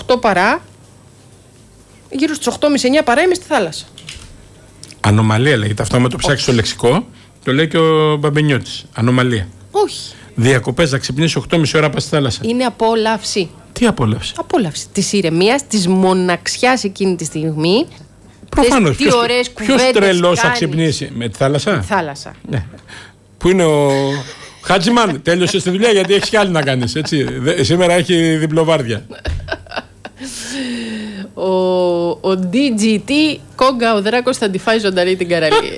8 παρά, γύρω στις 8.30-9 παρά είμαι στη θάλασσα. Ανομαλία λέγεται. Αυτό, με το ψάξει στο λεξικό, το λέει και ο Μπαμπενιώτης. Ανομαλία. Όχι. Διακοπές, να ξυπνήσει 8.30 ώρα πας στη θάλασσα. Είναι απόλαυση. Τι απόλαυση? Απόλαυση της ηρεμίας, της μοναξιάς εκείνη τη στιγμή. Προφανώς. Ποιος τρελός θα ξυπνήσει? Με τη θάλασσα. Τη θάλασσα. Ναι. Πού είναι ο Χάτζιμαν? Τέλειωσε τη δουλειά, γιατί έχει κι άλλη να κάνεις. Σήμερα έχει διπλοβάρδια. Ο DGT Κόγκα ο Δράκος θα τη φάει ζωντανή την καραλή.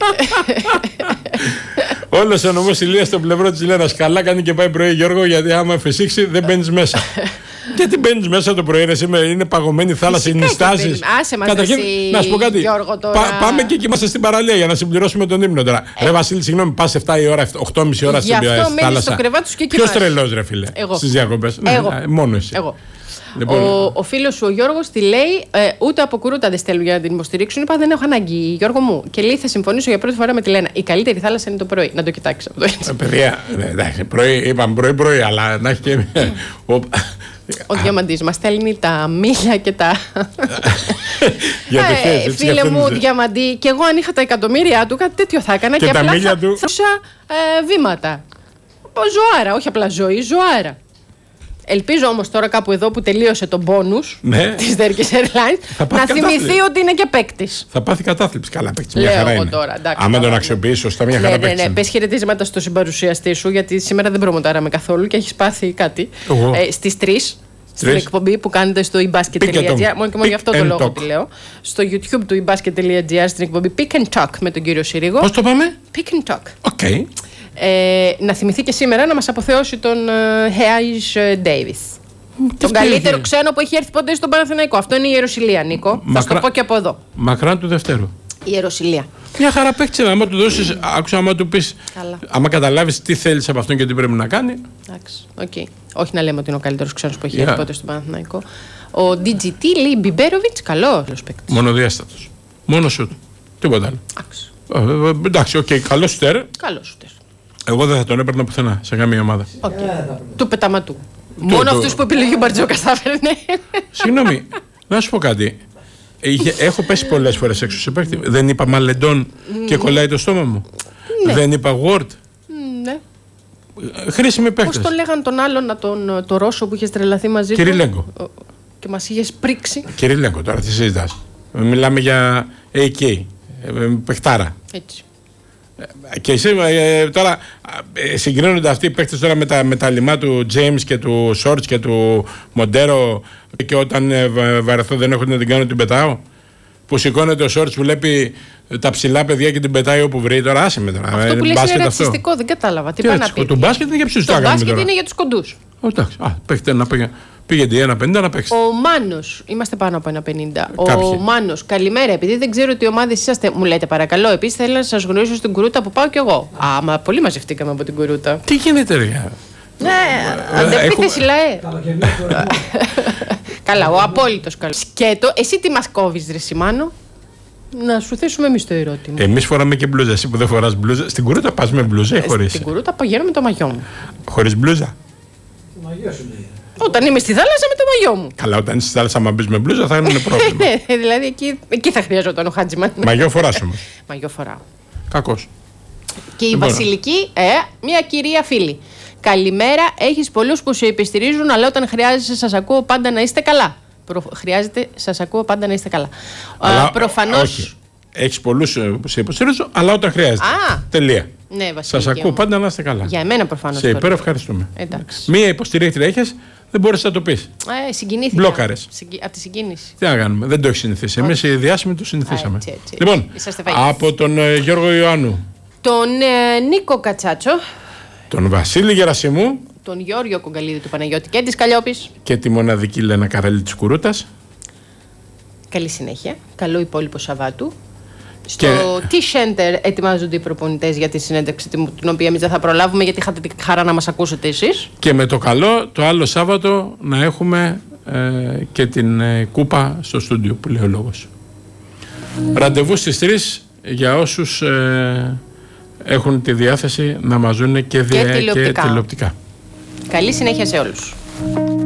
Όλος ο νομός Ηλίας στο πλευρό της Λένας. Καλά κάνει και πάει πρωί, Γιώργο, γιατί άμα φυσήξει δεν μπαίνεις μέσα. Γιατί μπαίνεις μέσα το πρωί, σήμερα είναι παγωμένη θάλασσα, οι νηστάσεις. Άσε μας Καταρχήν, να σου πω κάτι. Γιώργο, τώρα. Πάμε και κοιμάσαι στην παραλία για να συμπληρώσουμε τον ύμνο τώρα. Ρε Βασίλη, συγγνώμη, πας 7 η ώρα, 8.30 ώρα στην θάλασσα. Ποιος τρελός, ρε φίλε, στις διακοπές? Μόνο εσύ. Εγώ. Λοιπόν, ο φίλος σου ο Γιώργος τη λέει, ούτε από κουρούτα δεν στέλνουν για να την υποστηρίξουν. Είπα, δεν έχω ανάγκη, Γιώργο μου. Και λέει, θα συμφωνήσω για πρώτη φορά με τη Λένα. Η καλύτερη θάλασσα είναι το πρωί. Να το κοιτάξει αυτό. Παιδιά, εντάξει, είπαμε πρωί, αλλά να έχει και. Ο Διαμαντής μας στέλνει τα μίλια και τα. Φίλε μου, Διαμαντή, και εγώ αν είχα τα εκατομμύρια του, κάτι τέτοιο θα έκανα. Και τα μίλια του. Βήματα. Ζωάρα, όχι απλά ζωή, ζωάρα. Ελπίζω όμως τώρα κάπου εδώ που τελείωσε το μπόνους της Turkish Airlines να θυμηθεί ότι είναι και παίκτης. Θα πάθει κατάθλιψη. Καλά, παίκτης. Μια χαρά είναι. Άμα τον αξιοποιήσει σωστά, μια χαρά παίκτης. Ναι, πες χαιρετίσματα στο συμπαρουσιαστή σου, γιατί σήμερα δεν προμοτάραμε καθόλου και έχεις πάθει κάτι. Στις 3. Στην εκπομπή που κάνετε στο ebasket.gr. Μόνο και μόνο γι' αυτό το λόγο τη λέω. Στο YouTube του ebasket.gr στην εκπομπή Pick and Talk με τον κύριο Συρίγο. Πώς το πάμε? Pick and Talk. Okay. Να θυμηθεί και σήμερα να μας αποθεώσει τον Hayes Davis. Τον καλύτερο ξένο που έχει έρθει ποτέ στον Παναθηναϊκό. Αυτό είναι η Ιεροσυλία, Νίκο. Θα σου το πω και από εδώ. Μακράν του Δευτέρου. Η Ιεροσυλία. Μια χαρά παίκτησε, άμα του δώσεις, άκουσα, άμα του πεις, άμα καταλάβεις τι θέλεις από αυτόν και τι πρέπει να κάνει. Εντάξει, οκ. Όχι να λέμε ότι είναι ο καλύτερος ξένος που έχει έρθει ποτέ στον Παναθηναϊκό. Ο DGT λέει Μπιμπέροβιτς, καλός παίκτης. Μονοδιάστατος. Μόνο σουτ. Τίποτα άλλο. Εντάξει, οκ, καλός σουτέρ. Καλός σουτέρ. Εγώ δεν θα τον έπαιρνα πουθενά σε καμία ομάδα. Του πεταματού. Μόνο αυτούς που επιλέγει ο Μπαρτζόκας θα έφερνε. Συγγνώμη, να σου πω κάτι. Έχω πέσει πολλές φορές έξω σε παίκτη. Δεν είπα Μαλεντών και κολλάει το στόμα μου. Δεν είπα Word. Ναι. Χρήσιμοι παίκτες. Πώς τον λέγαν τον άλλον, τον Ρώσο που είχε τρελαθεί μαζί του? Κυριλέγκο. Και μας είχες πρίξει. Κυριλέγκο, τώρα τι συζητάς? Μιλάμε για AK. Παιχτάρα. Έτσι. Και εσύ τώρα συγκρίνονται αυτοί οι παίκτες τώρα με τα λιμά του James και του Shorts και του Μοντέρο, και όταν βαρεθώ δεν έχω να την κάνω, την πετάω. Που σηκώνεται ο Shorts, βλέπει τα ψηλά παιδιά και την πετάει όπου βρει. Τώρα άσε με τώρα. Αυτό που λες είναι ρατσιστικό, δεν κατάλαβα. Τι πάει να πει? Το μπάσκετ είναι για ποιους το κάνουμε τώρα? Το μπάσκετ είναι για τους κοντούς. Εντάξει, παίχτε να πήγαινε 1,50 να παίξει. Ο Μάνος, είμαστε πάνω από 1,50. Ο Μάνος, καλημέρα. Επειδή δεν ξέρω τι ομάδες είσαστε, μου λέτε παρακαλώ. Επίσης θέλω να σας γνωρίσω στην Κουρούτα που πάω κι εγώ. Μα πολύ μαζευτήκαμε από την Κουρούτα. Τι γίνεται, ρε? Ναι, αντεπίθεση ΛΑΕ. Καλά, ο απόλυτος καλός. Σκέτο, εσύ τι μας κόβεις, ρε Σιμάνο? Να σου θέσουμε εμείς το ερώτημα. Εμείς φοράμε και μπλούζα. Εσύ που δεν φοράς μπλούζα, στην Κουρούτα πας με μπλούζα ή χωρίς? Στην Κουρούτα πηγαίνω με το μαγιό μου. Χωρίς μπλούζα? Το μαγιό σου λέει. Όταν είμαι στη θάλασσα με το μαγιό μου. Καλά, όταν είσαι στη θάλασσα, άμα μπεις με μπλούζα θα είναι πρόβλημα. Δηλαδή εκεί θα χρειαζόταν ο Χάτζιμαν. Μαγιό φοράς όμως? Μαγιό φοράω. Κακός. Και η Βασιλική, μια κυρία φίλη. Καλημέρα, έχεις πολλούς που σε υποστηρίζουν, αλλά όταν χρειάζεσαι, σας ακούω πάντα να είστε καλά. Χρειάζεται, σας ακούω πάντα να είστε καλά. Προφανώς. Έχεις πολλούς που σε υποστηρίζουν, αλλά όταν χρειάζεται. Τελεία. Ναι, σας ακούω πάντα να είστε καλά. Για εμένα προφανώς. Σε υπερευχαριστούμε. Εντάξει. Μία υποστηρίκτρια έχεις, δεν μπορείς να το πεις. Συγκινήθηκα. Μπλόκαρες. Από τη συγκίνηση. Τι να κάνουμε, δεν το έχει συνηθίσει. Εμείς οι διάσημοι το συνηθίσαμε. Έτσι. Λοιπόν, από τον Γιώργο Ιωάννου. Τον Νίκο Κατσάτσο. Τον Βασίλη Γερασιμού. Τον Γιώργο Κογκαλίδη του Παναγιώτη και της Καλλιόπης. Και τη μοναδική Λένα Καρέλη της Κουρούτας. Καλή συνέχεια. Καλό υπόλοιπο Σαββάτου. Στο T-Center ετοιμάζονται οι προπονητές για τη συνέντευξη, την οποία εμείς δεν θα προλάβουμε, γιατί είχατε την χαρά να μας ακούσετε εσείς. Και με το καλό, το άλλο Σάββατο να έχουμε και την κούπα στο στούντιο που λέει ο λόγος. Ραντεβού στις 3 για όσους έχουν τη διάθεση να μας δουν και τηλεοπτικά. Καλή συνέχεια σε όλους.